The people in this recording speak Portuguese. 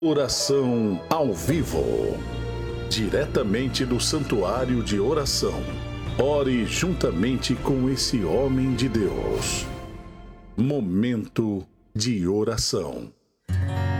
Oração ao vivo, diretamente do Santuário de Oração. Ore juntamente com esse homem de Deus. Momento de oração.